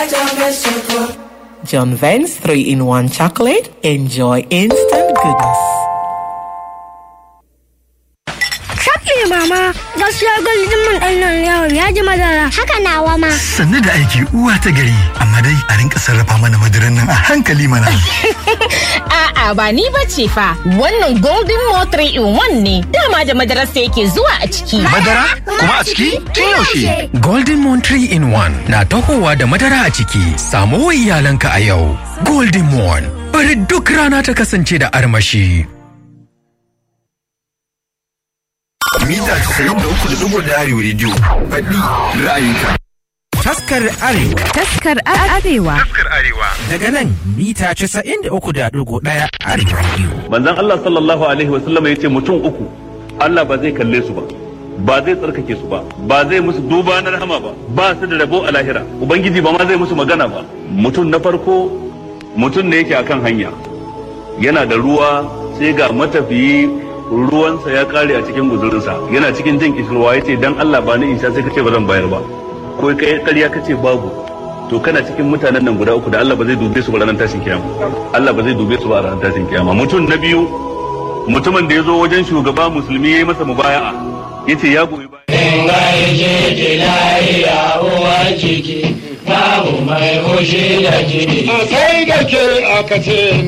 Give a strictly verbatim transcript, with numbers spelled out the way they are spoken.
John Vance three in one chocolate. Enjoy instant goodness. Shafi mama, gaskiya Golden Moon ɗin nan yau ya ji madara. Haka nawa ma. Sannu da aiki uwa ta gari, amma dai a rinka sarrafa mana madaran nan a hankali mana. A'a ba ni bace fa. Wannan Golden Moon three in one ne. Dama da madarar sa yake zuwa a ciki. Madara? Kuma a ciki? Tun yaushe? Golden Moon three in one na tahowa da madara a ciki. Samu wa iyalanka a yau. Golden Moon. Bari duk rana ta kasance da armashi. Mita casa'in da uku da dubu da Arewa rediyo. Faɗi ra'ayinka. Taskar Arewa. Taskar Arewa. Taskar Arewa. Daga nan mita casa'in da uku da dubu ɗaya Arewa rediyo. Manzon Allah sallallahu alaihi wasallam ya ce mutum uku Allah ba zai kalle su ba. Ba zai tsarkake su ba, ba zai musu duba na rahama ba, ba su da rabo a lahira. Ubangiji ba ma zai musu magana ba. Mutum na farko mutum ne yake akan hanya. Yana da ruwa sai ga matafiyi ruwansa ya kare a cikin guzurinsa, yana cikin jin kishirwa ya ce dan Allah ba ni in sha sai kace ba zan bayar ba, ko kai ƙarya kace babu, to kana cikin mutanen nan guda uku da Allah ba zai dube su ba ranar tashin kiyama. Allah ba zai dube su ba ranar tashin kiyama. Mutum na biyu mutumin da ya zo wajen shugaba musulmi ya yi masa mubaya'a ya ce ya goyi baya. In gaishe ki lahiya uwar ciki babu mai hoshi da ke. A sai da ke aka ce